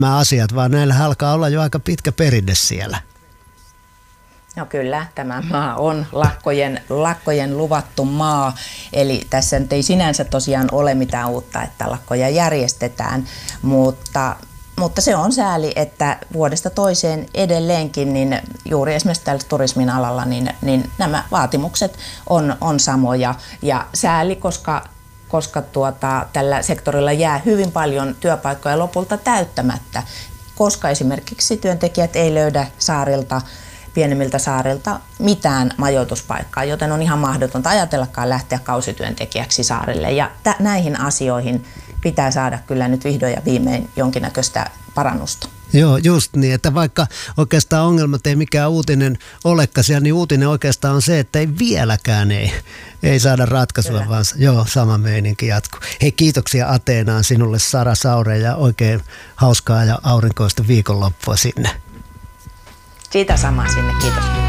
nämä asiat, vaan näillä alkaa olla jo aika pitkä perinne siellä. No kyllä, tämä maa on lakkojen luvattu maa, eli tässä nyt ei sinänsä tosiaan ole mitään uutta, että lakkoja järjestetään, mutta se on sääli, että vuodesta toiseen edelleenkin, niin juuri esimerkiksi tällä turismin alalla, niin nämä vaatimukset on samoja ja sääli, koska tällä sektorilla jää hyvin paljon työpaikkoja lopulta täyttämättä, koska esimerkiksi työntekijät ei löydä pienemmiltä saarilta mitään majoituspaikkaa, joten on ihan mahdotonta ajatellakaan lähteä kausityöntekijäksi saarille. Ja näihin asioihin pitää saada kyllä nyt vihdoin ja viimein jonkinnäköistä parannusta. Joo, just niin, että vaikka oikeastaan ongelmat ei mikään uutinen olekaan, niin uutinen oikeastaan on se, että ei vieläkään ei saada ratkaisua, kyllä, vaan sama meininki jatkuu. Hei, kiitoksia Ateenaan sinulle, Sara Saure, ja oikein hauskaa ja aurinkoista viikonloppua sinne. Siitä samaa sinne, kiitos.